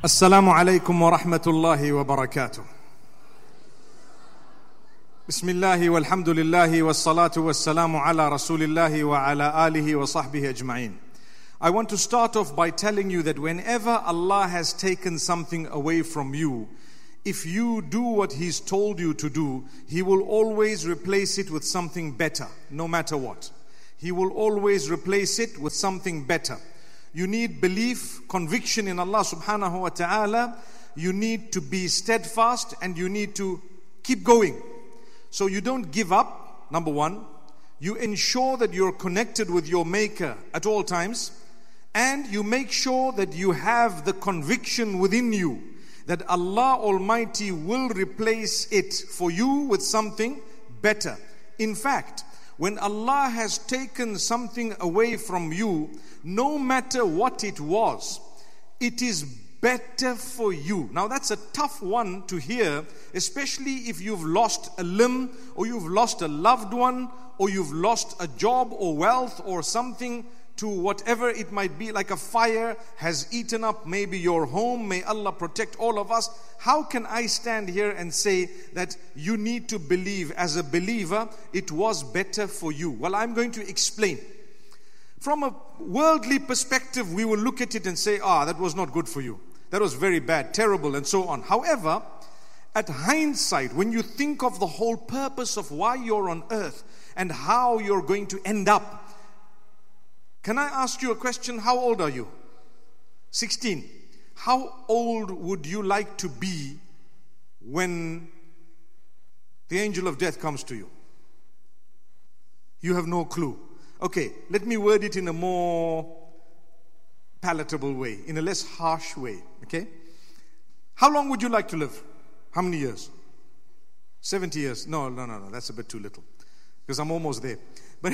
Assalamu alaikum wa rahmatullahi wa barakatuh. Bismillahi walhamdulillahi wassalatu wassalamu ala rasulillahi wa ala alihi wa sahbihi ajma'in. I want to start off by telling you that whenever Allah has taken something away from you, if you do what He's told you to do, He will always replace it with something better, no matter what. He will always replace it with something better. You need belief, conviction in Allah subhanahu wa ta'ala. You need to be steadfast and you need to keep going. So you don't give up, number one. You ensure that you're connected with your Maker at all times. And you make sure that you have the conviction within you that Allah Almighty will replace it for you with something better. In fact, when Allah has taken something away from you, no matter what it was, it is better for you. Now that's a tough one to hear, especially if you've lost a limb, or you've lost a loved one, or you've lost a job or wealth or something to whatever it might be, like a fire has eaten up maybe your home. May Allah protect all of us. How can I stand here and say that you need to believe, as a believer, it was better for you? Well, I'm going to explain. From a worldly perspective, we will look at it and say, that was not good for you. That was very bad, terrible, and so on. However, at hindsight, when you think of the whole purpose of why you're on earth and how you're going to end up, can I ask you a question? How old are you? 16. How old would you like to be when the angel of death comes to you? You have no clue. Okay, let me word it in a more palatable way, in a less harsh way, okay? How long would you like to live? How many years? 70 years. No, that's a bit too little, because I'm almost there. But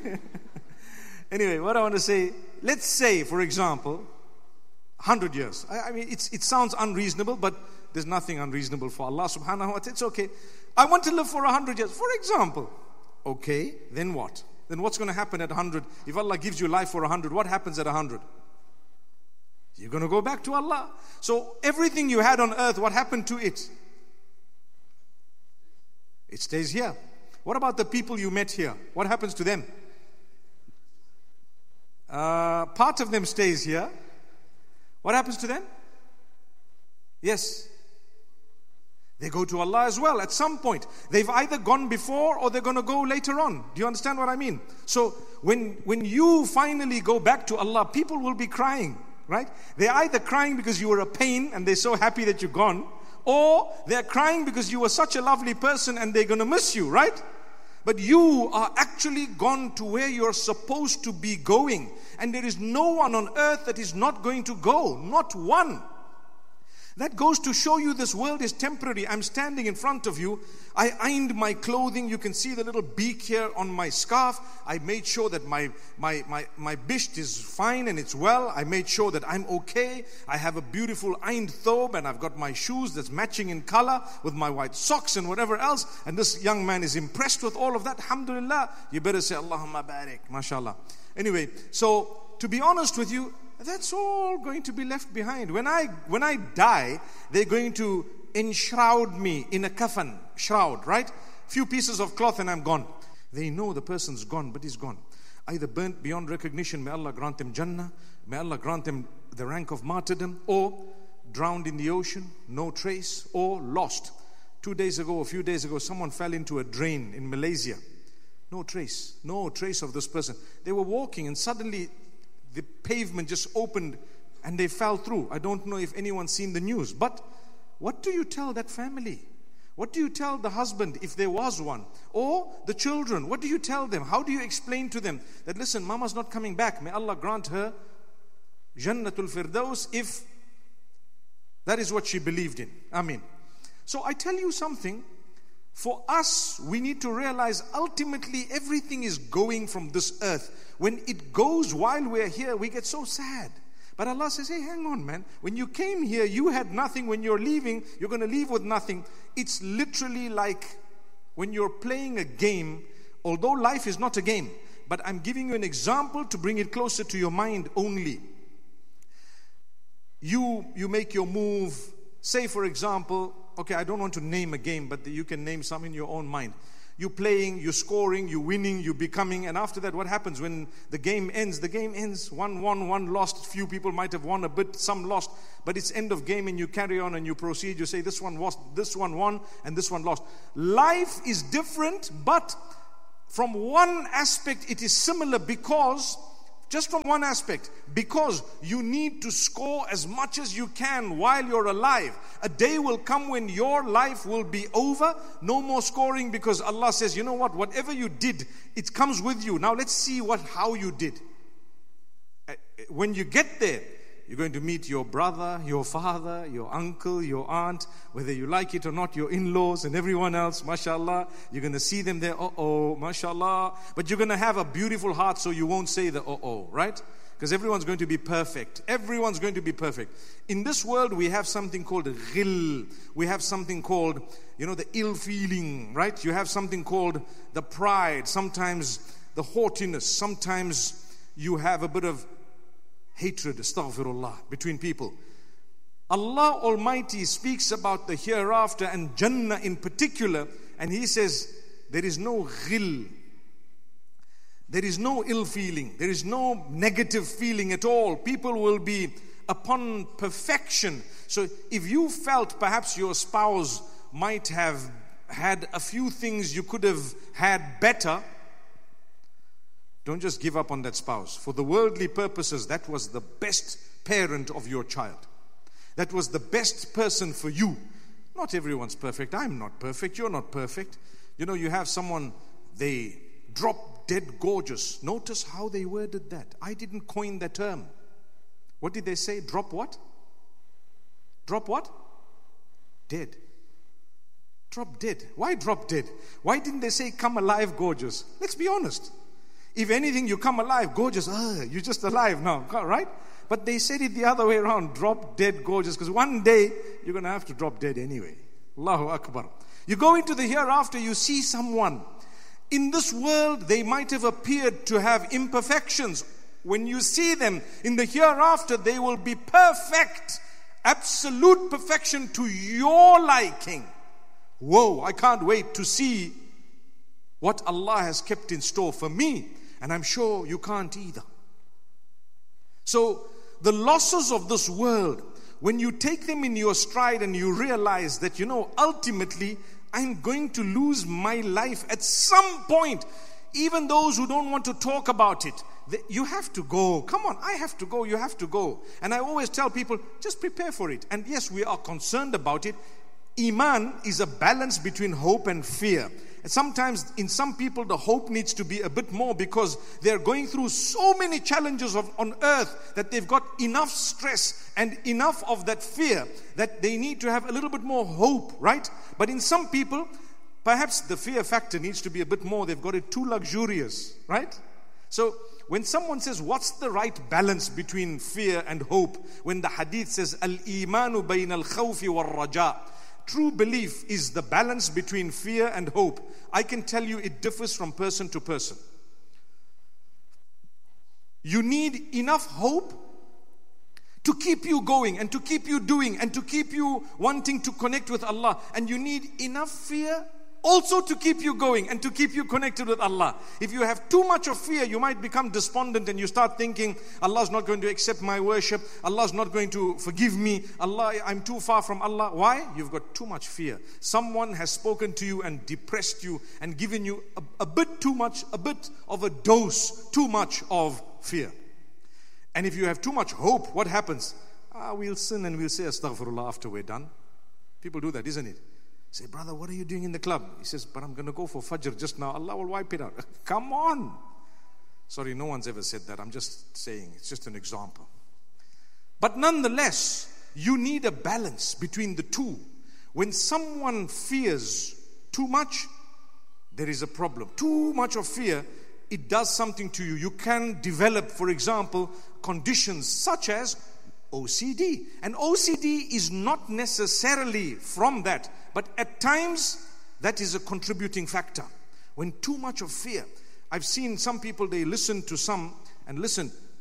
anyway, what I want to say, let's say, for example, 100 years. I mean, it sounds unreasonable, but there's nothing unreasonable for Allah subhanahu wa ta'ala. It's okay. I want to live for 100 years, for example. Okay, then what? Then what's going to happen at 100? If Allah gives you life for 100, what happens at 100? You're going to go back to Allah. So everything you had on earth, what happened to it? It stays here. What about the people you met here? What happens to them? Part of them stays here. What happens to them? Yes. They go to Allah as well at some point. They've either gone before or they're going to go later on. Do you understand what I mean? So when you finally go back to Allah, people will be crying, right? They're either crying because you were a pain and they're so happy that you're gone, or they're crying because you were such a lovely person and they're going to miss you, right? But you are actually gone to where you're supposed to be going. And there is no one on earth that is not going to go. Not one. That goes to show you this world is temporary. I'm standing in front of you. I ironed my clothing. You can see the little beak here on my scarf. I made sure that my bisht is fine and it's well. I made sure that I'm okay. I have a beautiful ironed thobe and I've got my shoes that's matching in color with my white socks and whatever else. And this young man is impressed with all of that. Alhamdulillah. You better say Allahumma barik. MashaAllah. Anyway, so to be honest with you, that's all going to be left behind. When I die, they're going to enshroud me in a kafan, shroud, right? Few pieces of cloth and I'm gone. They know the person's gone, but he's gone. Either burnt beyond recognition, may Allah grant them Jannah, may Allah grant them the rank of martyrdom, or drowned in the ocean, no trace, or lost. A few days ago, someone fell into a drain in Malaysia. No trace of this person. They were walking and suddenly the pavement just opened and they fell through. I don't know if anyone's seen the news, but what do you tell that family? What do you tell the husband if there was one? Or the children, what do you tell them? How do you explain to them that, listen, mama's not coming back. May Allah grant her Jannatul Firdaus if that is what she believed in. Ameen. So I tell you something. For us, we need to realize ultimately everything is going from this earth. When it goes while we're here, we get so sad. But Allah says, hey, hang on, man. When you came here, you had nothing. When you're leaving, you're going to leave with nothing. It's literally like when you're playing a game, although life is not a game, but I'm giving you an example to bring it closer to your mind only. You make your move. Say, for example, okay, I don't want to name a game, but you can name some in your own mind. You're playing, you're scoring, you're winning, you're becoming, and after that, what happens when the game ends? The game ends, one won, one lost. Few people might have won a bit, some lost, but it's end of game and you carry on and you proceed. You say, this one lost, this one won, and this one lost. Life is different, but from one aspect it is similar because, just from one aspect, because you need to score as much as you can while you're alive. A day will come when your life will be over. No more scoring, because Allah says, you know what? Whatever you did, it comes with you. Now let's see how you did. When you get there, you're going to meet your brother, your father, your uncle, your aunt, whether you like it or not, your in-laws and everyone else, mashallah. You're going to see them there, mashallah. But you're going to have a beautiful heart, so you won't say the right? Because everyone's going to be perfect. Everyone's going to be perfect. In this world, we have something called ghil. We have something called, the ill feeling, right? You have something called the pride. Sometimes the haughtiness. Sometimes you have a bit of hatred, astaghfirullah, between people. Allah Almighty speaks about the hereafter and Jannah in particular, and He says there is no ghil, there is no ill feeling, there is no negative feeling at all. People will be upon perfection. So if you felt perhaps your spouse might have had a few things you could have had better, don't just give up on that spouse. For the worldly purposes, that was the best parent of your child. That was the best person for you. Not everyone's perfect. I'm not perfect. You're not perfect. You have someone, they drop dead gorgeous. Notice how they worded that. I didn't coin that term. What did they say? Drop what? Drop what? Dead. Drop dead. Why drop dead? Why didn't they say come alive gorgeous? Let's be honest. If anything, you come alive, gorgeous. You're just alive now, right? But they said it the other way around, drop dead gorgeous, because one day you're going to have to drop dead anyway. Allahu Akbar. You go into the hereafter, you see someone. In this world, they might have appeared to have imperfections. When you see them in the hereafter, they will be perfect. Absolute perfection to your liking. Whoa, I can't wait to see what Allah has kept in store for me. And I'm sure you can't either. So the losses of this world, when you take them in your stride and you realize that, ultimately I'm going to lose my life at some point. Even those who don't want to talk about it, you have to go. Come on, I have to go, you have to go. And I always tell people, just prepare for it. And yes, we are concerned about it. Iman is a balance between hope and fear. And sometimes in some people the hope needs to be a bit more because they're going through so many challenges on earth that they've got enough stress and enough of that fear that they need to have a little bit more hope, right? But in some people, perhaps the fear factor needs to be a bit more. They've got it too luxurious, right? So when someone says, what's the right balance between fear and hope? When the hadith says, al-imanu bayna al-khawfi wal-raja, true belief is the balance between fear and hope. I can tell you it differs from person to person. You need enough hope to keep you going and to keep you doing and to keep you wanting to connect with Allah. And you need enough fear also to keep you going and to keep you connected with Allah. If you have too much of fear, you might become despondent and you start thinking, Allah's not going to accept my worship. Allah's not going to forgive me. I'm too far from Allah. Why? You've got too much fear. Someone has spoken to you and depressed you and given you a bit too much, a bit of a dose, too much of fear. And if you have too much hope, what happens? We'll sin and we'll say astaghfirullah after we're done. People do that, isn't it? Say, brother, what are you doing in the club? He says, but I'm going to go for Fajr just now. Allah will wipe it out. Come on. Sorry, no one's ever said that. I'm just saying, it's just an example. But nonetheless, you need a balance between the two. When someone fears too much, there is a problem. Too much of fear, it does something to you. You can develop, for example, conditions such as OCD. And OCD is not necessarily from that, but at times that is a contributing factor. When too much of fear, I've seen some people, they listen to some, and listen,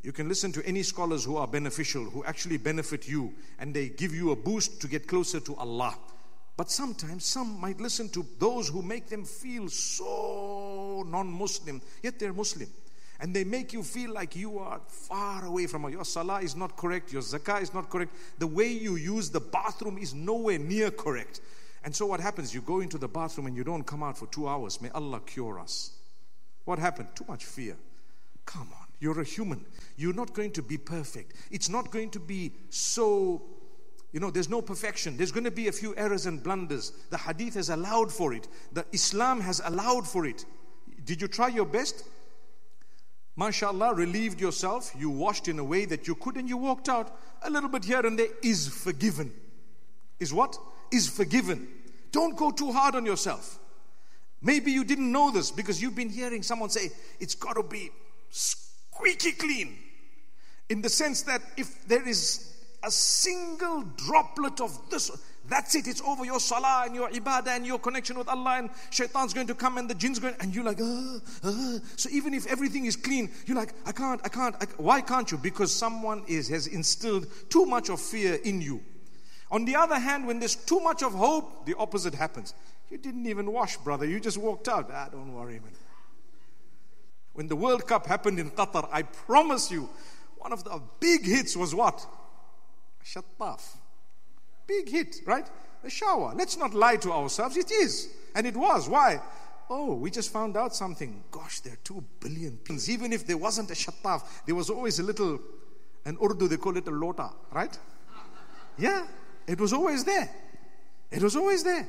You can listen to any scholars who are beneficial, who actually benefit you, and they give you a boost to get closer to Allah. But sometimes some might listen to those who make them feel so non-Muslim, yet they're Muslim. And they make you feel like you are far away from Allah. Your salah is not correct, your zakah is not correct, the way you use the bathroom is nowhere near correct. And so what happens? You go into the bathroom and you don't come out for 2 hours. May Allah cure us. What happened? Too much fear. Come on, you're a human. You're not going to be perfect. It's not going to be so, there's no perfection. There's going to be a few errors and blunders. The hadith has allowed for it. The Islam has allowed for it. Did you try your best? MashaAllah, relieved yourself. You washed in a way that you could and you walked out. A little bit here and there is forgiven. Is what? Is forgiven. Don't go too hard on yourself. Maybe you didn't know this because you've been hearing someone say, it's got to be squeaky clean. In the sense that if there is a single droplet of this, that's it, it's over your salah and your ibadah and your connection with Allah, and shaitan's going to come and the jinn's going, and you're like, So even if everything is clean, you're like, I can't. Why can't you? Because someone has instilled too much of fear in you. On the other hand, when there's too much of hope, the opposite happens. You didn't even wash, brother. You just walked out. Don't worry, man. When the World Cup happened in Qatar, I promise you, one of the big hits was what? Shattaf. Big hit, right? The shower. Let's not lie to ourselves. It is. And it was. Why? Oh, we just found out something. Gosh, there are 2 billion things. Even if there wasn't a shattaf, there was always a little, in Urdu they call it a lota, right? Yeah. It was always there. It was always there.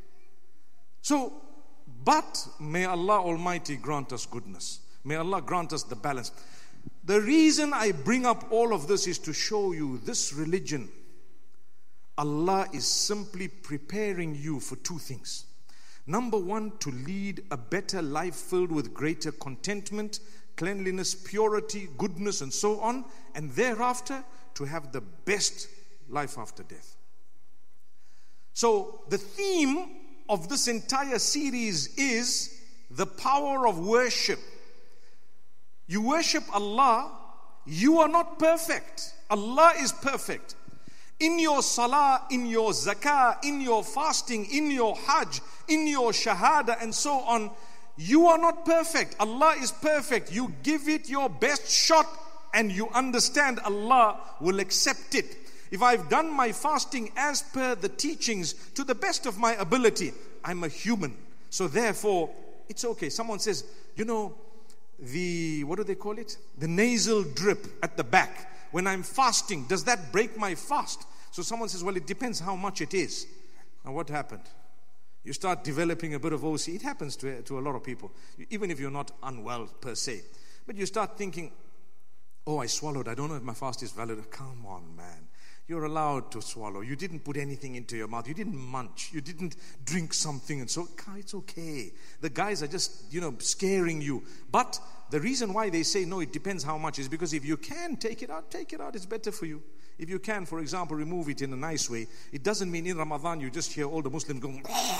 So, but may Allah Almighty grant us goodness. May Allah grant us the balance. The reason I bring up all of this is to show you this religion. Allah is simply preparing you for 2 things. Number 1, to lead a better life filled with greater contentment, cleanliness, purity, goodness, and so on. And thereafter, to have the best life after death. So, the theme of this entire series is the power of worship. You worship Allah, you are not perfect. Allah is perfect. In your salah, in your zakah, in your fasting, in your hajj, in your shahada, and so on, you are not perfect. Allah is perfect. You give it your best shot and you understand Allah will accept it. If I've done my fasting as per the teachings to the best of my ability, I'm a human. So therefore, it's okay. Someone says, what do they call it? The nasal drip at the back. When I'm fasting, does that break my fast? So someone says, well, it depends how much it is. And what happened? You start developing a bit of OC. It happens to a lot of people, even if you're not unwell per se. But you start thinking, oh, I swallowed. I don't know if my fast is valid. Come on, man. You're allowed to swallow. You didn't put anything into your mouth. You didn't munch. You didn't drink something. And so it's okay. The guys are just, scaring you. But the reason why they say, no, it depends how much is because if you can take it out. It's better for you. If you can, for example, remove it in a nice way. It doesn't mean in Ramadan you just hear all the Muslims going,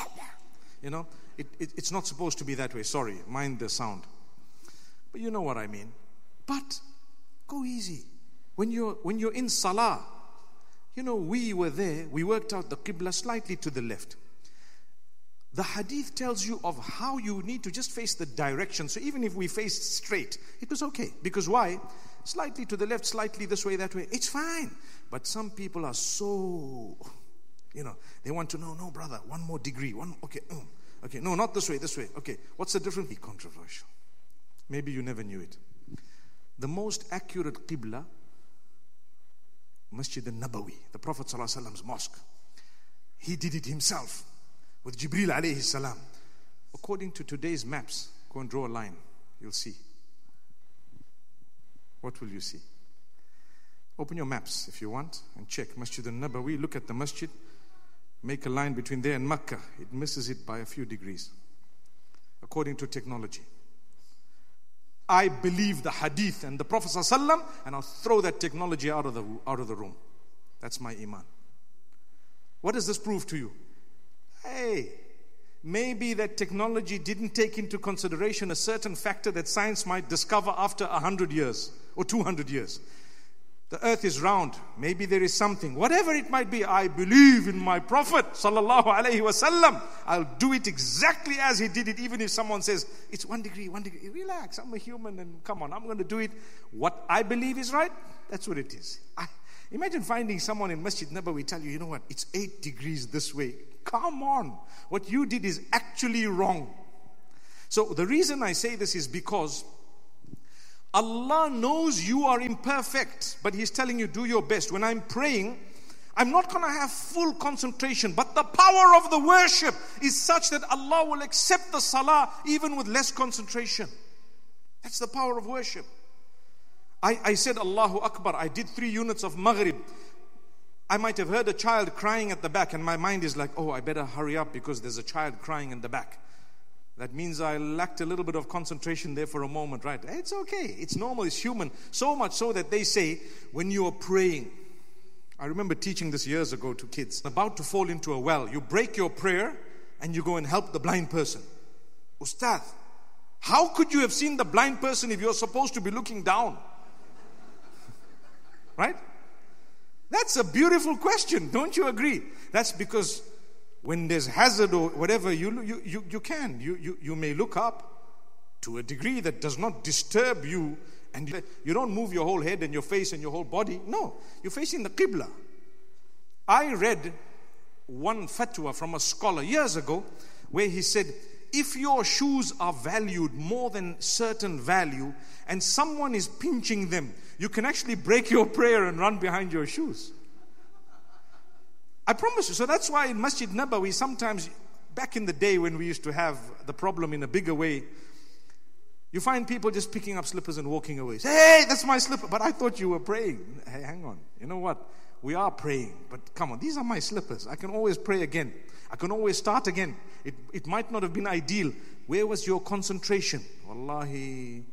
It's not supposed to be that way. Sorry, mind the sound. But you know what I mean. But go easy. When you're in salah, we were there, we worked out the qibla slightly to the left. The hadith tells you of how you need to just face the direction. So even if we faced straight, it was okay. Because why? Slightly to the left, slightly this way, that way. It's fine. But some people are so, they want to know, no, brother, 1 more degree. Okay, no, not this way, this way. Okay, what's the difference? Be controversial. Maybe you never knew it. The most accurate qibla, Masjid al-Nabawi, the Prophet ﷺ's mosque. He did it himself with Jibreel alayhi salam. According to today's maps, go and draw a line. You'll see. What will you see? Open your maps if you want and check Masjid al-Nabawi. Look at the masjid. Make a line between there and Makkah. It misses it by a few degrees. According to technology. I believe the hadith and the Prophet ﷺ, and I'll throw that technology out of the room. That's my iman. What does this prove to you? Hey, maybe that technology didn't take into consideration a certain factor that science might discover after 100 years. or 200 years. The earth is round. Maybe there is something. Whatever it might be, I believe in my Prophet sallallahu alaihi wasallam. I'll do it exactly as he did it, even if someone says, it's 1 degree, 1 degree. Relax, I'm a human and come on, I'm going to do it. What I believe is right, that's what it is. Imagine finding someone in Masjid Nabawi tell you, you know what, it's 8 degrees this way. Come on. What you did is actually wrong. So the reason I say this is because Allah knows you are imperfect, but He's telling you, do your best. When I'm praying, I'm not going to have full concentration, but the power of the worship is such that Allah will accept the salah even with less concentration. That's the power of worship. I said Allahu Akbar. I did 3 units of Maghrib. I might have heard a child crying at the back, and my mind is like, oh, I better hurry up because there's a child crying in the back. That means I lacked a little bit of concentration there for a moment, right? It's okay. It's normal. It's human. So much so that they say, when you are praying, I remember teaching this years ago to kids, about to fall into a well, you break your prayer and you go and help the blind person. Ustad, how could you have seen the blind person if you're supposed to be looking down? Right? That's a beautiful question. Don't you agree? That's because when there's hazard or whatever, you may look up to a degree that does not disturb you, and you don't move your whole head and your face and your whole body. No, you're facing the Qibla. I read one fatwa from a scholar years ago where he said, if your shoes are valued more than certain value and someone is pinching them, you can actually break your prayer and run behind your shoes. I promise you. So that's why in Masjid Nabawi, sometimes back in the day when we used to have the problem in a bigger way, you find people just picking up slippers and walking away. Say, hey, that's my slipper. But I thought you were praying. Hey, hang on. You know what? We are praying. But come on, these are my slippers. I can always pray again. I can always start again. It might not have been ideal. Where was your concentration? Wallahi,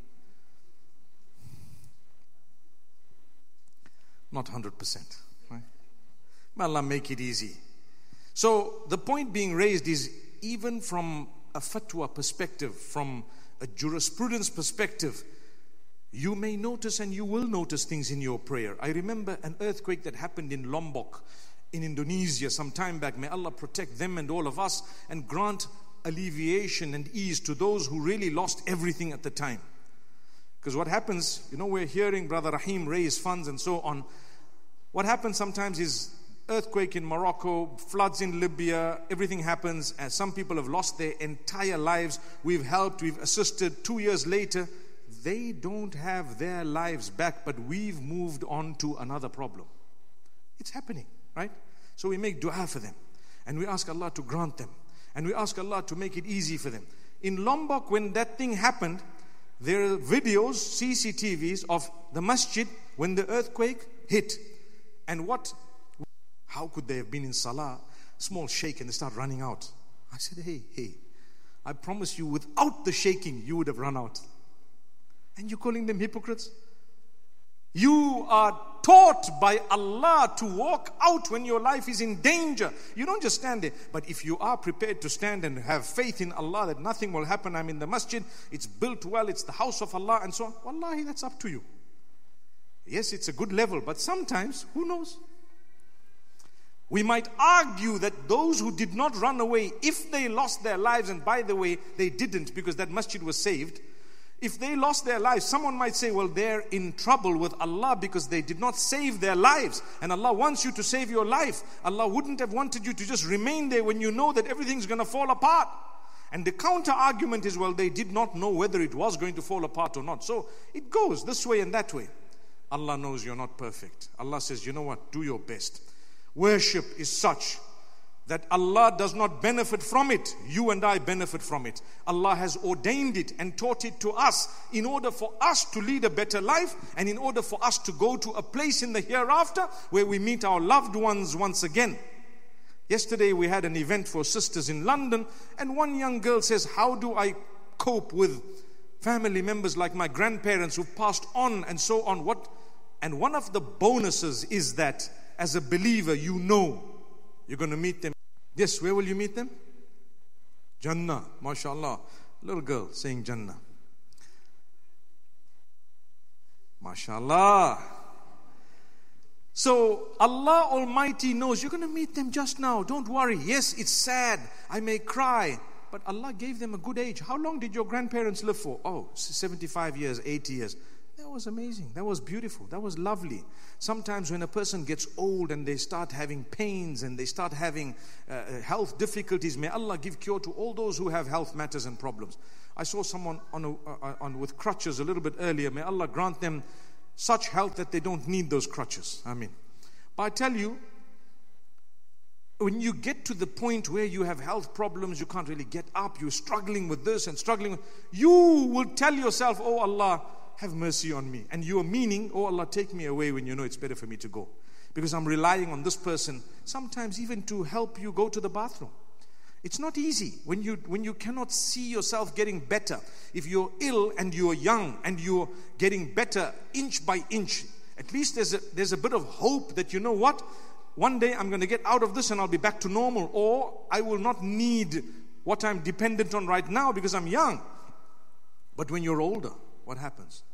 not 100%. May Allah make it easy. So the point being raised is, even from a fatwa perspective, from a jurisprudence perspective, you may notice and you will notice things in your prayer. I remember an earthquake that happened in Lombok in Indonesia some time back. May Allah protect them and all of us and grant alleviation and ease to those who really lost everything at the time. Because what happens, we're hearing Brother Rahim raise funds and so on. What happens sometimes is earthquake in Morocco, floods in Libya, everything happens, and some people have lost their entire lives. We've helped, we've assisted. 2 years later, they don't have their lives back, but we've moved on to another problem. It's happening, right? So we make dua for them, and we ask Allah to grant them, and we ask Allah to make it easy for them. In Lombok, when that thing happened, there are videos, CCTVs of the masjid when the earthquake hit. And how could they have been in salah, small shake, and they start running out? I said, hey, I promise you, without the shaking, you would have run out. And you're calling them hypocrites? You are taught by Allah to walk out when your life is in danger. You don't just stand there. But if you are prepared to stand and have faith in Allah that nothing will happen, I'm in the masjid, it's built well, it's the house of Allah, and so on. Wallahi, that's up to you. Yes, it's a good level, but sometimes, who knows? We might argue that those who did not run away, if they lost their lives, and by the way, they didn't because that masjid was saved. If they lost their lives, someone might say, well, they're in trouble with Allah because they did not save their lives. And Allah wants you to save your life. Allah wouldn't have wanted you to just remain there when you know that everything's going to fall apart. And the counter argument is, well, they did not know whether it was going to fall apart or not. So it goes this way and that way. Allah knows you're not perfect. Allah says, you know what? Do your best. Worship is such that Allah does not benefit from it. You and I benefit from it. Allah has ordained it and taught it to us in order for us to lead a better life and in order for us to go to a place in the hereafter where we meet our loved ones once again. Yesterday we had an event for sisters in London, and one young girl says, how do I cope with family members like my grandparents who've passed on and so on? And one of the bonuses is that as a believer, you know you're going to meet them. Yes, where will you meet them? Jannah, mashallah. Little girl saying Jannah. MashaAllah. So Allah Almighty knows you're going to meet them just now. Don't worry. Yes, it's sad. I may cry. But Allah gave them a good age. How long did your grandparents live for? Oh, 75 years, 80 years. That was amazing. That was beautiful. That was lovely. Sometimes when a person gets old and they start having pains and they start having health difficulties, may Allah give cure to all those who have health matters and problems. I saw someone with crutches a little bit earlier. May Allah grant them such health that they don't need those crutches. Ameen. But I tell you, when you get to the point where you have health problems, you can't really get up, you're struggling with this and struggling with, you will tell yourself, oh Allah, have mercy on me. And you are meaning, oh Allah, take me away when you know it's better for me to go. Because I'm relying on this person, sometimes even to help you go to the bathroom. It's not easy when you cannot see yourself getting better. If you're ill and you're young and you're getting better inch by inch, at least there's a bit of hope that, you know what, one day I'm going to get out of this and I'll be back to normal, or I will not need what I'm dependent on right now because I'm young. But when you're older, what happens?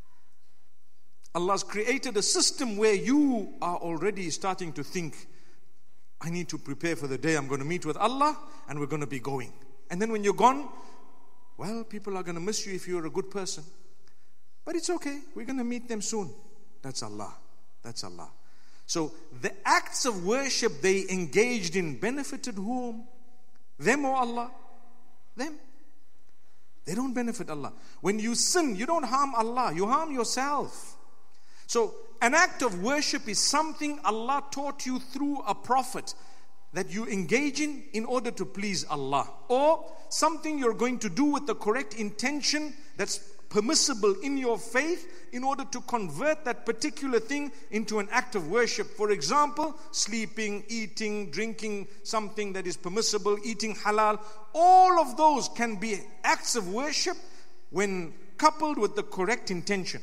Allah's created a system where you are already starting to think, I need to prepare for the day I'm going to meet with Allah and we're going to be going. And then when you're gone, well, people are going to miss you if you're a good person. But it's okay. We're going to meet them soon. That's Allah. That's Allah. So the acts of worship they engaged in benefited whom? Them or Allah? Them. They don't benefit Allah. When you sin, you don't harm Allah. You harm yourself. So an act of worship is something Allah taught you through a prophet that you engage in order to please Allah. Or something you're going to do with the correct intention that's permissible in your faith in order to convert that particular thing into an act of worship. For example, sleeping, eating, drinking something that is permissible, eating halal. All of those can be acts of worship when coupled with the correct intention.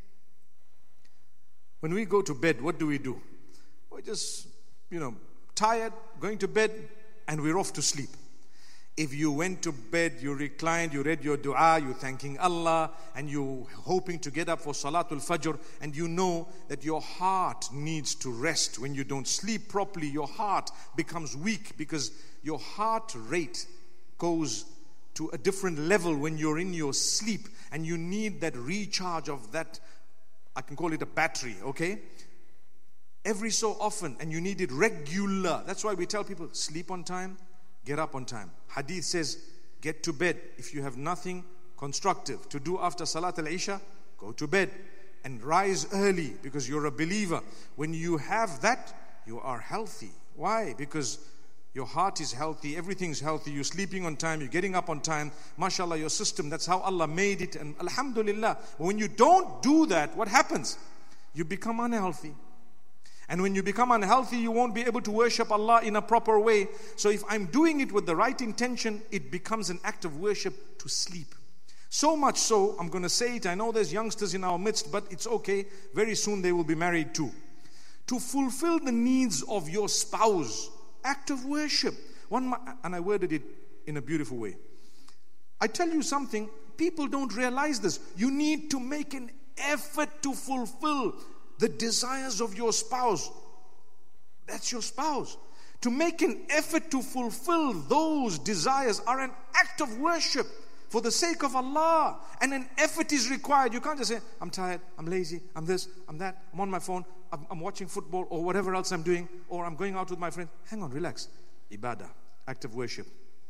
When we go to bed, what do? We're just, tired, going to bed, and we're off to sleep. If you went to bed, you reclined, you read your dua, you're thanking Allah, and you're hoping to get up for Salatul Fajr, and you know that your heart needs to rest. When you don't sleep properly, your heart becomes weak because your heart rate goes to a different level when you're in your sleep, and you need that recharge of that, I can call it a battery, okay? Every so often, and you need it regular. That's why we tell people, sleep on time, get up on time. Hadith says, get to bed. If you have nothing constructive to do after Salat al-Isha, go to bed and rise early because you're a believer. When you have that, you are healthy. Why? Because your heart is healthy, everything's healthy, you're sleeping on time, you're getting up on time. MashaAllah, your system, that's how Allah made it. And alhamdulillah, but when you don't do that, what happens? You become unhealthy. And when you become unhealthy, you won't be able to worship Allah in a proper way. So if I'm doing it with the right intention, it becomes an act of worship to sleep. So much so, I'm going to say it, I know there's youngsters in our midst, but it's okay. Very soon they will be married too. To fulfill the needs of your spouse, act of worship. And I worded it in a beautiful way. I tell you something, people don't realize this. You need to make an effort to fulfill the desires of your spouse. That's your spouse. To make an effort to fulfill those desires are an act of worship for the sake of Allah. And an effort is required. You can't just say, I'm tired, I'm lazy, I'm this, I'm that, I'm on my phone, I'm watching football or whatever else I'm doing, or I'm going out with my friend. Hang on, relax. Ibadah, act of worship.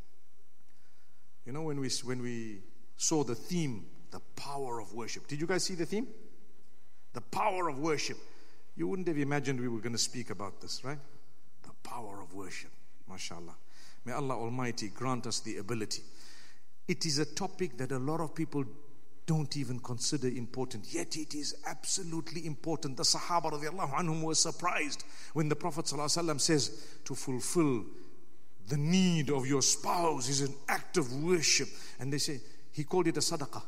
You know, when we saw the theme, the power of worship. Did you guys see the theme? The power of worship. You wouldn't have imagined we were going to speak about this, right? The power of worship. MashaAllah. May Allah Almighty grant us the ability. It is a topic that a lot of people don't even consider important, yet it is absolutely important. The Sahaba radiallahu anhum were surprised when the Prophet ﷺ says to fulfill the need of your spouse is an act of worship. And they say, he called it a sadaqah.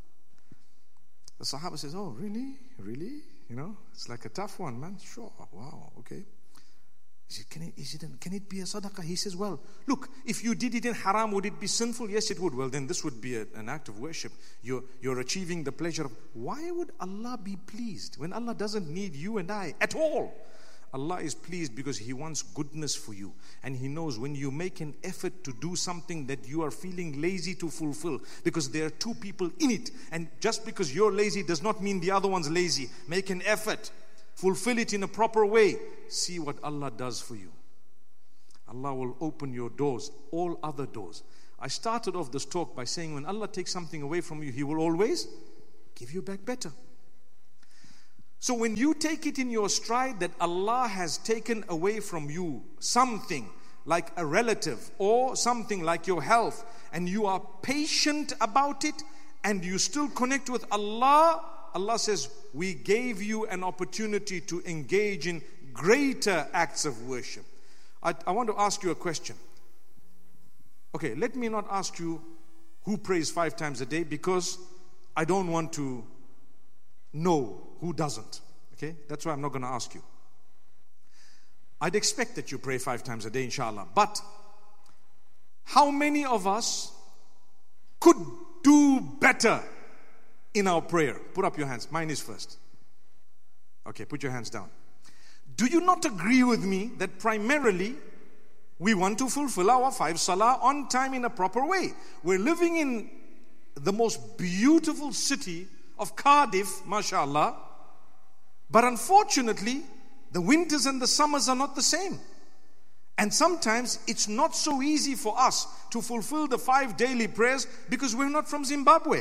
The Sahaba says, oh, really? Really? You know, it's like a tough one, man. Sure. Wow, okay. Can it be a sadaqah? He says, well, look, if you did it in haram, would it be sinful? Yes, it would. Well, then this would be an act of worship. You're achieving the pleasure of... Why would Allah be pleased when Allah doesn't need you and I at all? Allah is pleased because He wants goodness for you. And He knows when you make an effort to do something that you are feeling lazy to fulfill, because there are two people in it. And just because you're lazy does not mean the other one's lazy. Make an effort. Fulfill it in a proper way. See what Allah does for you. Allah will open your doors, all other doors. I started off this talk by saying when Allah takes something away from you, He will always give you back better. So when you take it in your stride that Allah has taken away from you something like a relative or something like your health, and you are patient about it and you still connect with Allah, Allah says, we gave you an opportunity to engage in greater acts of worship. I want to ask you a question. Okay, let me not ask you who prays 5 times a day, because I don't want to know who doesn't. Okay, that's why I'm not going to ask you. I'd expect that you pray 5 times a day, inshallah. But how many of us could do better in our prayer? Put up your hands. Mine is first. Okay, put your hands down. Do you not agree with me that primarily we want to fulfill our 5 salah on time in a proper way? We're living in the most beautiful city of Cardiff, mashallah, but unfortunately the winters and the summers are not the same. And sometimes it's not so easy for us to fulfill the 5 daily prayers because we're not from Zimbabwe.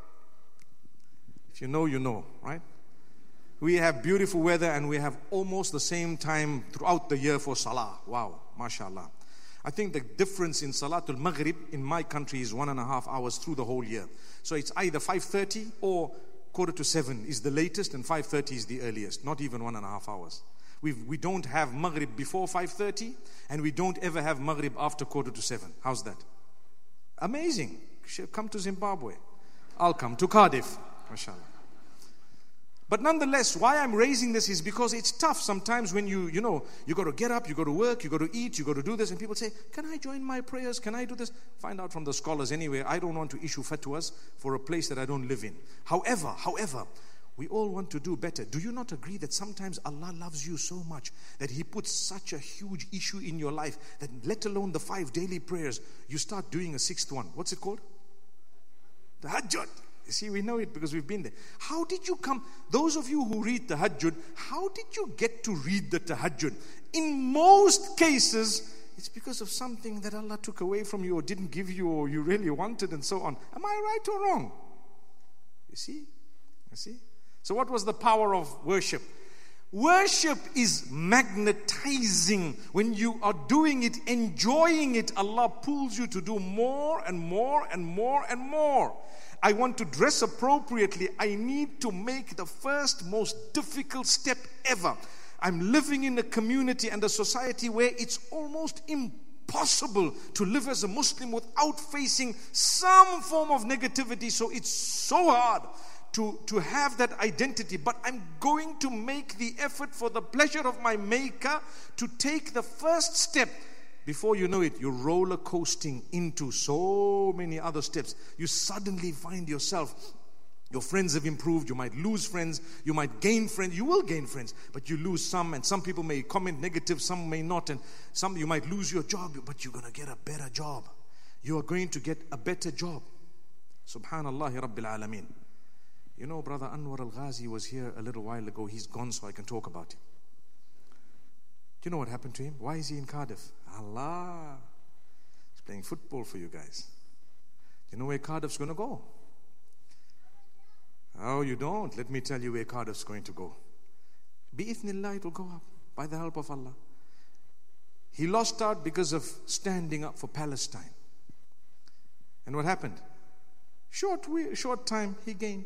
You know, you know, right? We have beautiful weather and we have almost the same time throughout the year for salah. Wow, mashallah. I think the difference in Salatul Maghrib in my country is 1.5 hours through the whole year. So it's either 5:30 or 6:45 is the latest and 5:30 is the earliest. Not even 1.5 hours. We don't have Maghrib before 5:30 and we don't ever have Maghrib after 6:45. How's that? Amazing. Come to Zimbabwe. I'll come to Cardiff. MashaAllah. But nonetheless, why I'm raising this is because it's tough sometimes when you got to get up, you got to work, you got to eat, you got to do this, and people say, can I join my prayers? Can I do this? Find out from the scholars anyway. I don't want to issue fatwas for a place that I don't live in. However, we all want to do better. Do you not agree that sometimes Allah loves you so much that He puts such a huge issue in your life that let alone the 5 daily prayers, you start doing a 6th one. What's it called? The Tahajjud. See, we know it because we've been there. How did you come? Those of you who read Tahajjud, how did you get to read the Tahajjud? In most cases, it's because of something that Allah took away from you or didn't give you or you really wanted and so on. Am I right or wrong? You see? So what was the power of worship? Worship is magnetizing. When you are doing it, enjoying it, Allah pulls you to do more and more and more and more. I want to dress appropriately. I need to make the first most difficult step ever. I'm living in a community and a society where it's almost impossible to live as a Muslim without facing some form of negativity. So it's so hard to have that identity. But I'm going to make the effort for the pleasure of my Maker to take the first step. Before you know it, you're roller coasting into so many other steps. You suddenly find yourself, your friends have improved, you might lose friends, you might gain friends, you will gain friends, but you lose some, and some people may comment negative, some may not, and some you might lose your job, but you're going to get a better job. You are going to get a better job. Subhanallah Rabbil Alameen. You know, Brother Anwar Al-Ghazi was here a little while ago. He's gone so I can talk about him. Do you know what happened to him? Why is he in Cardiff? Allah. He's playing football for you guys. Do you know where Cardiff's going to go? Oh, you don't? Let me tell you where Cardiff's going to go. Bi-ithnillah, it will go up by the help of Allah. He lost out because of standing up for Palestine. And what happened? Short time, he gained.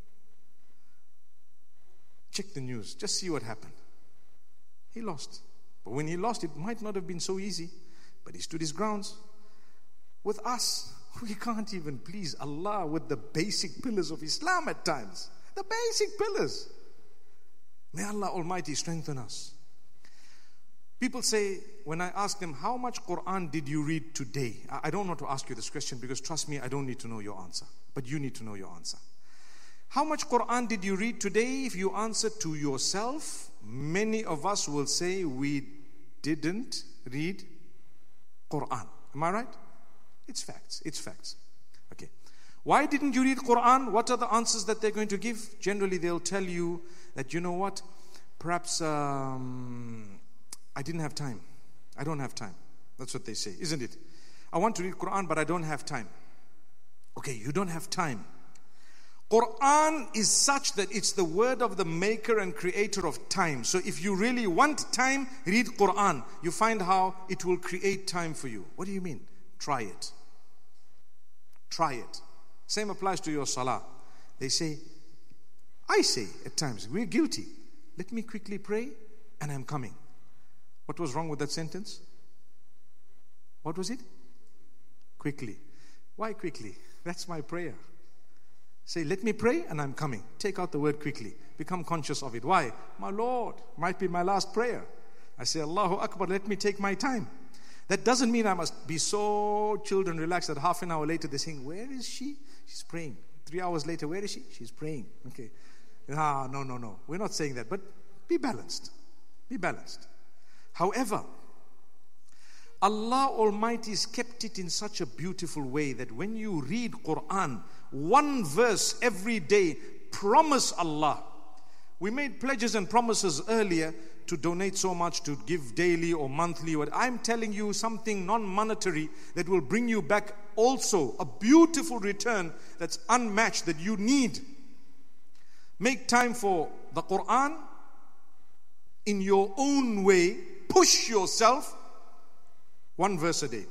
Check the news. Just see what happened. He lost. But when he lost, it might not have been so easy. But he stood his grounds. With us, we can't even please Allah with the basic pillars of Islam at times. The basic pillars. May Allah Almighty strengthen us. People say, when I ask them, how much Quran did you read today? I don't want to ask you this question because trust me, I don't need to know your answer. But you need to know your answer. How much Quran did you read today? If you answer to yourself, many of us will say we didn't read Quran. Am I right? It's facts. It's facts. Okay. Why didn't you read Quran? What are the answers that they're going to give? Generally, they'll tell you that, you know what? Perhaps I didn't have time. I don't have time. That's what they say, isn't it? I want to read Quran, but I don't have time. Okay, you don't have time. Quran is such that it's the word of the maker and creator of time. So if you really want time, read Quran. You find how it will create time for you. What do you mean? Try it. Try it. Same applies to your salah. They say, I say at times, we're guilty. Let me quickly pray and I'm coming. What was wrong with that sentence? What was it? Quickly. Why quickly? That's my prayer. Say, let me pray and I'm coming. Take out the word quickly. Become conscious of it. Why? My Lord, might be my last prayer. I say, Allahu Akbar, let me take my time. That doesn't mean I must be so chilled and relaxed that half an hour later they're saying, where is she? She's praying. 3 hours later, where is she? She's praying. Okay. No. We're not saying that, but be balanced. Be balanced. However, Allah Almighty has kept it in such a beautiful way that when you read Quran, one verse every day, promise Allah. We made pledges and promises earlier to donate so much, to give daily or monthly. I'm telling you something non-monetary that will bring you back also a beautiful return that's unmatched, that you need. Make time for the Quran in your own way. Push yourself. 1 verse a day.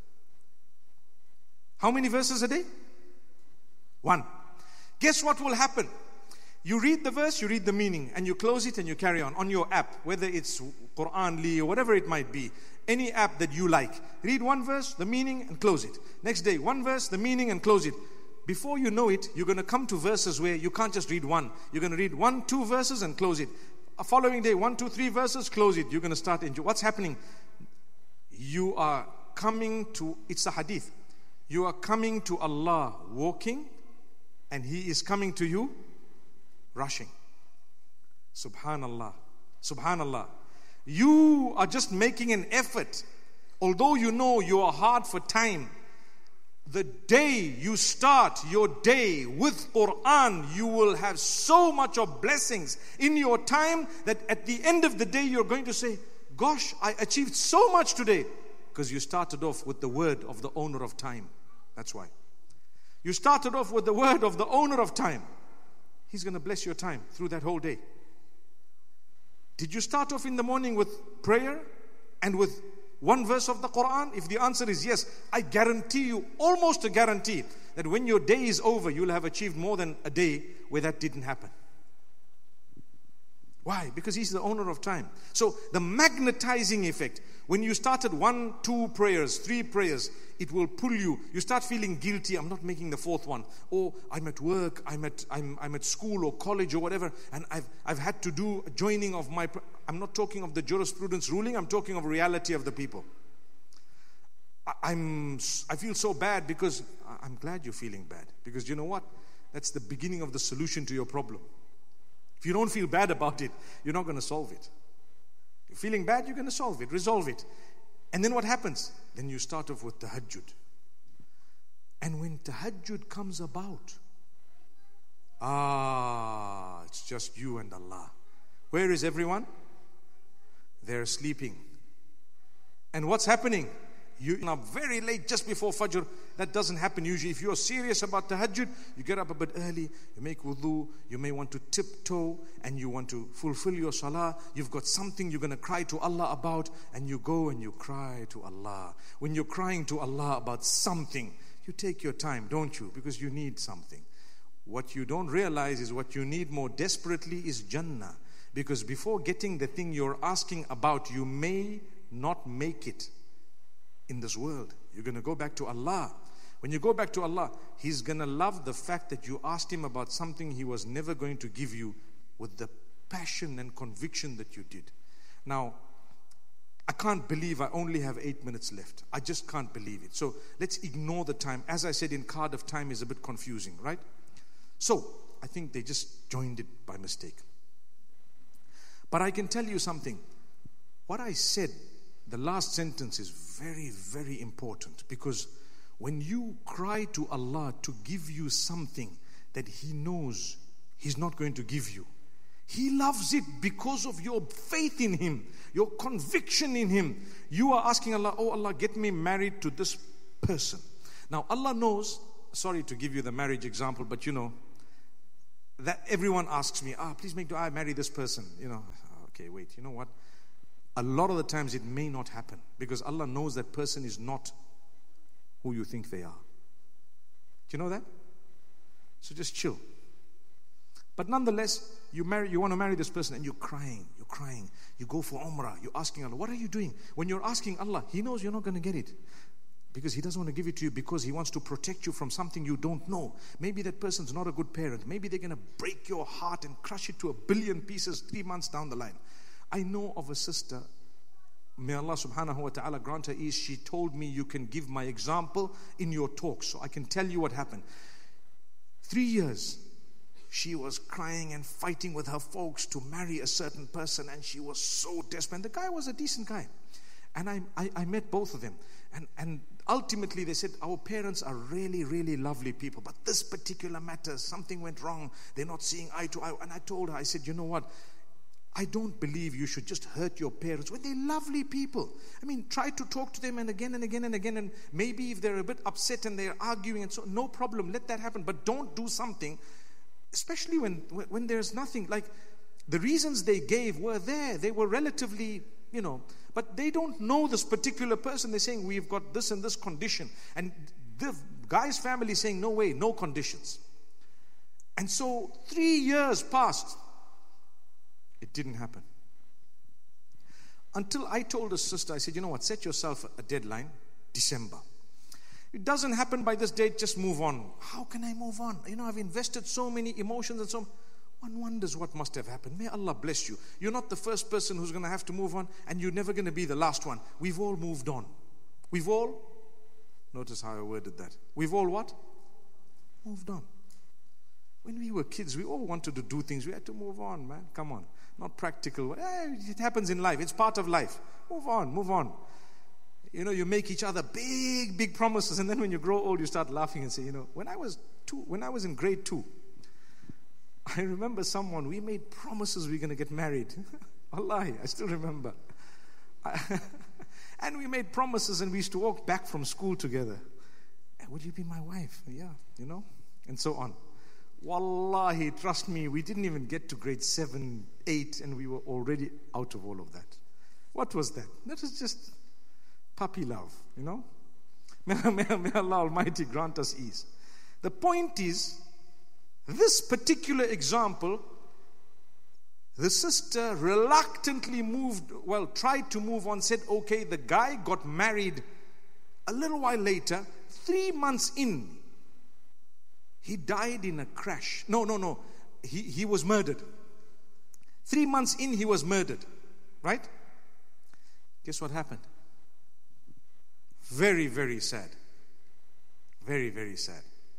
How many verses a day? 1. Guess what will happen? You read the verse, you read the meaning, and you close it and you carry on your app, whether it's Quranly or whatever it might be. Any app that you like. Read 1 verse, the meaning, and close it. Next day, 1 verse, the meaning, and close it. Before you know it, you're going to come to verses where you can't just read 1. You're going to read 1, 2 verses and close it. A following day, 1, 2, 3 verses, close it. You're going to start enjoying. What's happening? You are coming to, it's a hadith. You are coming to Allah walking, and He is coming to you rushing. Subhanallah. Subhanallah. You are just making an effort. Although you know you are hard for time, the day you start your day with Quran, you will have so much of blessings in your time that at the end of the day you're going to say, gosh, I achieved so much today. Because you started off with the word of the owner of time. That's why. You started off with the word of the owner of time. He's going to bless your time through that whole day. Did you start off in the morning with prayer and with 1 verse of the Quran? If the answer is yes, I guarantee you, almost a guarantee, that when your day is over, you'll have achieved more than a day where that didn't happen. Why? Because He's the owner of time. So the magnetizing effect, when you started 1, 2 prayers, 3 prayers, it will pull you. You start feeling guilty. I'm not making the 4th one. Or I'm at work, I'm at school or college or whatever, and I've had to do a joining of my. I'm not talking of the jurisprudence ruling. I'm talking of reality of the people. I feel so bad because I'm glad you're feeling bad, because you know what? That's the beginning of the solution to your problem. If you don't feel bad about it, you're not going to solve it. You're feeling bad, you're going to solve it, resolve it. And then what happens? Then you start off with tahajjud. And when tahajjud comes about, it's just you and Allah. Where is everyone? They're sleeping. And what's happening? You're up very late just before Fajr. That doesn't happen usually. If you're serious about tahajjud, you get up a bit early, you make wudu, you may want to tiptoe, and you want to fulfill your salah. You've got something you're going to cry to Allah about, and you go and you cry to Allah. When you're crying to Allah about something, you take your time, don't you? Because you need something. What you don't realize is what you need more desperately is Jannah. Because before getting the thing you're asking about, you may not make it in this world. You're going to go back to Allah. When you go back to Allah, He's going to love the fact that you asked Him about something He was never going to give you with the passion and conviction that you did. Now, I can't believe I only have 8 minutes left. I just can't believe it. So let's ignore the time. As I said, in Cardiff, time is a bit confusing, right? So I think they just joined it by mistake. But I can tell you something. What I said, the last sentence, is very, very important, because when you cry to Allah to give you something that He knows He's not going to give you, He loves it because of your faith in Him, your conviction in Him. You are asking Allah, oh Allah, get me married to this person. Now Allah knows, sorry to give you the marriage example, but you know, that everyone asks me, please make dua, marry this person. You know, okay, wait, you know what? A lot of the times it may not happen, because Allah knows that person is not who you think they are. Do you know that? So just chill. But nonetheless, you want to marry this person, and you're crying. You go for Umrah, you're asking Allah, what are you doing? When you're asking Allah, He knows you're not going to get it, because He doesn't want to give it to you, because He wants to protect you from something you don't know. Maybe that person's not a good parent. Maybe they're going to break your heart and crush it to a billion pieces 3 months down the line. I know of a sister, may Allah subhanahu wa ta'ala grant her ease, she told me, you can give my example in your talk, so I can tell you what happened. 3 years, she was crying and fighting with her folks to marry a certain person, and she was so desperate. And the guy was a decent guy. And I met both of them. And ultimately they said, our parents are really, really lovely people, but this particular matter, something went wrong. They're not seeing eye to eye. And I told her, I said, you know what? I don't believe you should just hurt your parents when they're lovely people. I mean, try to talk to them and again and again and again. And maybe if they're a bit upset and they're arguing and so, no problem, let that happen. But don't do something, especially when there's nothing. Like, the reasons they gave were there. They were relatively, but they don't know this particular person. They're saying, we've got this and this condition. And the guy's family is saying, no way, no conditions. And so 3 years passed. It didn't happen. Until I told a sister, I said, you know what, set yourself a deadline, December. It doesn't happen by this date, just move on. How can I move on? I've invested so many emotions and so one wonders what must have happened. May Allah bless you. You're not the first person who's going to have to move on, and you're never going to be the last one. We've all moved on. We've all, notice how I worded that. We've all what? Moved on. When we were kids, we all wanted to do things. We had to move on, man. Come on. Not practical. It happens in life. It's part of life. Move on. You make each other big, big promises, and then when you grow old, you start laughing and say, when I was in grade 2, I remember we made promises we were going to get married. Wallahi, I still remember. And we made promises, and we used to walk back from school together. Would you be my wife? Yeah, and so on. Wallahi, trust me, we didn't even get to grade 7, 8, and we were already out of all of that. What was that? That was just puppy love, May Allah Almighty grant us ease. The point is, this particular example, the sister reluctantly tried to move on, said, okay, the guy got married a little while later, 3 months in, he died in a crash. No. He was murdered. 3 months in, he was murdered. Right? Guess what happened? Very, very sad. Very, very sad.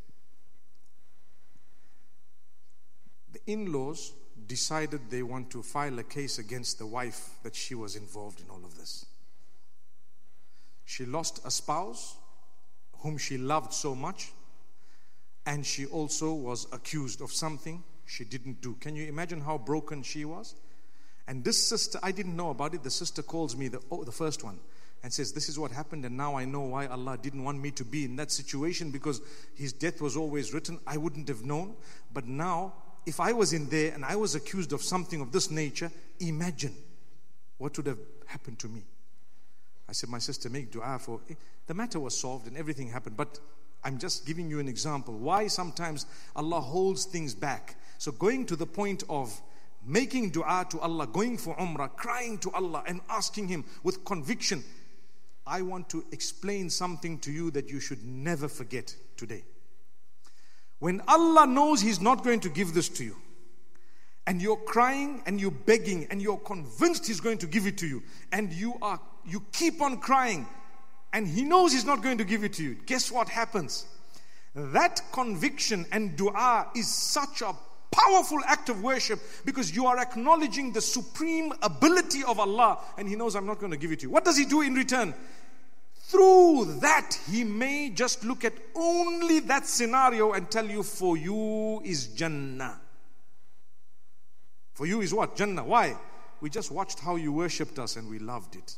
The in-laws decided they want to file a case against the wife that she was involved in all of this. She lost a spouse whom she loved so much, and she also was accused of something she didn't do. Can you imagine how broken she was? And this sister, I didn't know about it. The sister calls me, the first one, and says, this is what happened, and now I know why Allah didn't want me to be in that situation, because His death was always written. I wouldn't have known. But now, if I was in there and I was accused of something of this nature, imagine what would have happened to me. I said, my sister, make dua for it. The matter was solved and everything happened. But I'm just giving you an example. Why sometimes Allah holds things back. So going to the point of making dua to Allah, going for Umrah, crying to Allah and asking Him with conviction. I want to explain something to you that you should never forget today. When Allah knows He's not going to give this to you, and you're crying and you're begging and you're convinced He's going to give it to you, and you keep on crying and He knows He's not going to give it to you, guess what happens? That conviction and dua is such a powerful act of worship, because you are acknowledging the supreme ability of Allah, and He knows I'm not going to give it to you. What does He do in return? Through that, He may just look at only that scenario and tell you, for you is Jannah. For you is what? Jannah. Why? We just watched how you worshipped us and we loved it.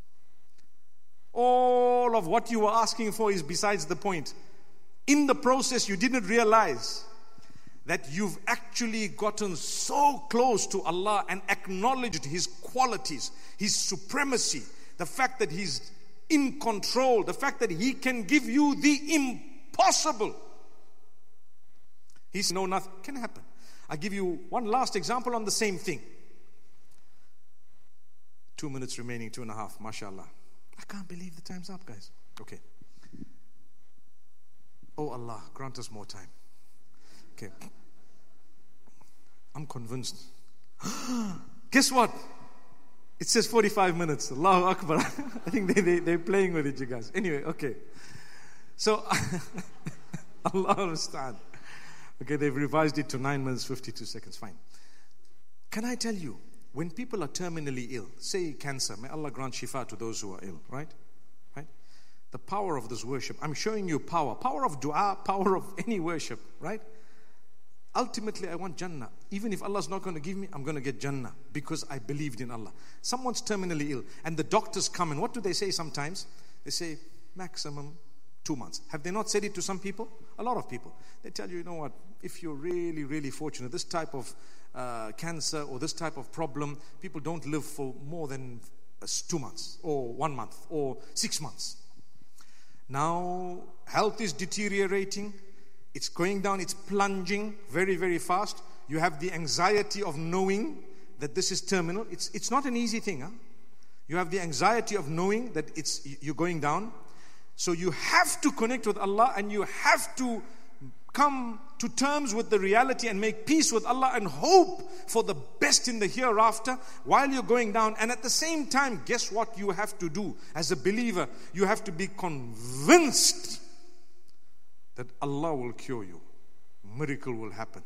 All of what you were asking for is besides the point. In the process, you didn't realize that you've actually gotten so close to Allah and acknowledged His qualities, His supremacy, the fact that He's in control, the fact that He can give you the impossible. He's no, nothing can happen. I'll give you one last example on the same thing. 2 minutes remaining, 2.5, mashallah. I can't believe the time's up, guys. Okay. Oh Allah, grant us more time. Okay. I'm convinced. Guess what? It says 45 minutes. Allahu Akbar. I think they're playing with it, you guys. Anyway, okay. So, Allah understand. Okay, they've revised it to 9 minutes, 52 seconds. Fine. Can I tell you, when people are terminally ill, say cancer, may Allah grant shifa to those who are ill, right? Right? The power of this worship, I'm showing you power of dua, power of any worship, right? Ultimately, I want Jannah. Even if Allah's not going to give me, I'm going to get Jannah because I believed in Allah. Someone's terminally ill and the doctors come and what do they say sometimes? They say maximum 2 months. Have they not said it to some people? A lot of people. They tell you, you know what, if you're really, really fortunate, this type of cancer or this type of problem, people don't live for more than 2 months or 1 month or 6 months. Now, health is deteriorating. It's going down, it's plunging very, very fast. You have the anxiety of knowing that this is terminal. It's not an easy thing. Huh? You have the anxiety of knowing that you're going down. So you have to connect with Allah and you have to come to terms with the reality and make peace with Allah and hope for the best in the hereafter while you're going down. And at the same time, guess what you have to do as a believer? You have to be convinced that Allah will cure you. Miracle will happen.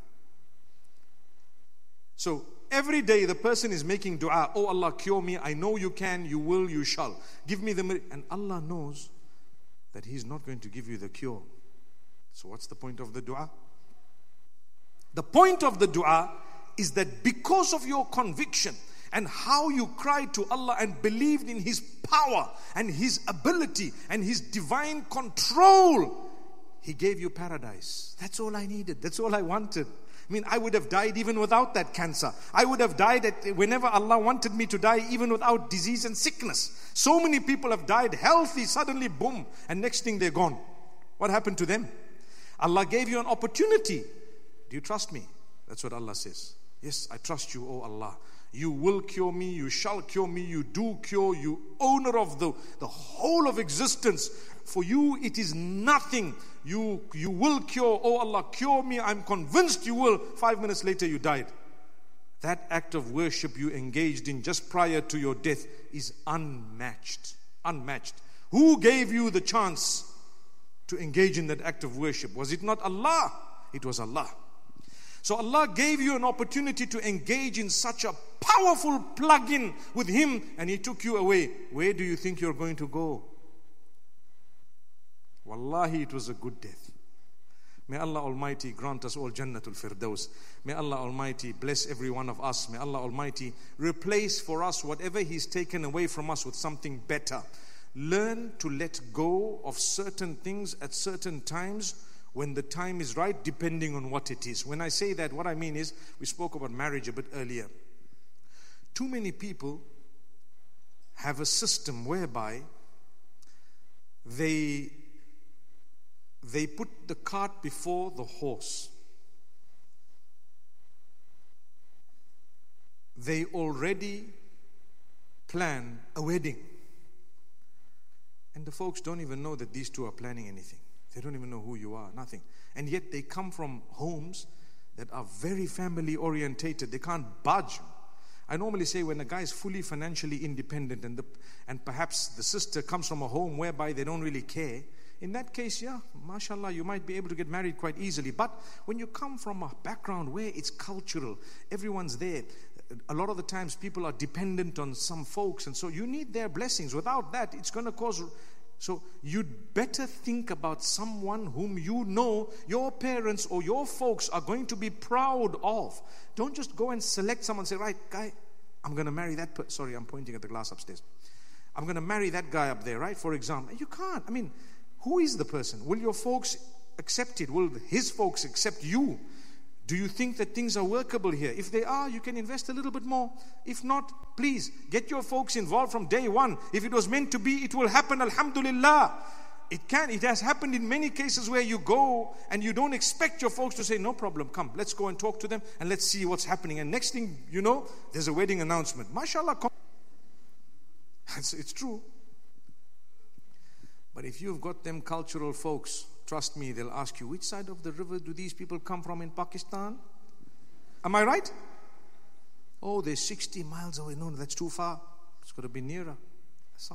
So every day the person is making dua, oh Allah, cure me. I know you can, you will, you shall. Give me the miracle. And Allah knows that He's not going to give you the cure. So what's the point of the dua? The point of the dua is that because of your conviction and how you cried to Allah and believed in His power and His ability and His divine control, He gave you paradise. That's all I needed. That's all I wanted. I mean, I would have died even without that cancer. I would have died whenever Allah wanted me to die, even without disease and sickness. So many people have died healthy, suddenly boom, and next thing they're gone. What happened to them? Allah gave you an opportunity. Do you trust me? That's what Allah says. Yes, I trust you, oh Allah. You will cure me, you shall cure me, you do cure, you owner of the whole of existence. For you it is nothing. You will cure, oh Allah, cure me, I'm convinced you will. 5 minutes later you died. That act of worship you engaged in just prior to your death is unmatched. Unmatched. Who gave you the chance to engage in that act of worship? Was it not Allah? It was Allah. So Allah gave you an opportunity to engage in such a powerful plug-in with Him, and He took you away. Where do you think you're going to go? Wallahi, it was a good death. May Allah Almighty grant us all Jannatul Firdaus. May Allah Almighty bless every one of us. May Allah Almighty replace for us whatever He's taken away from us with something better. Learn to let go of certain things at certain times when the time is right, depending on what it is. When I say that, what I mean is, we spoke about marriage a bit earlier. Too many people have a system whereby they put the cart before the horse. They already plan a wedding. And the folks don't even know that these two are planning anything. They don't even know who you are, nothing. And yet they come from homes that are very family orientated. They can't budge. I normally say when a guy is fully financially independent and perhaps the sister comes from a home whereby they don't really care, in that case, yeah, mashallah, you might be able to get married quite easily. But when you come from a background where it's cultural, everyone's there, a lot of the times people are dependent on some folks, and so you need their blessings. Without that, it's going to cause... So you'd better think about someone whom you know your parents or your folks are going to be proud of. Don't just go and select someone and say, right, guy, I'm going to marry that person. Sorry, I'm pointing at the glass upstairs. I'm going to marry that guy up there, right, for example. You can't. I mean, who is the person? Will your folks accept it? Will his folks accept you? Do you think that things are workable here? If they are, you can invest a little bit more. If not, please, get your folks involved from day one. If it was meant to be, it will happen, alhamdulillah. It has happened in many cases where you go and you don't expect your folks to say, no problem, come, let's go and talk to them and let's see what's happening. And next thing you know, there's a wedding announcement. MashaAllah. It's true. But if you've got them cultural folks, trust me, they'll ask you, which side of the river do these people come from in Pakistan? Am I right? Oh, they're 60 miles away. No, that's too far. It's got to be nearer.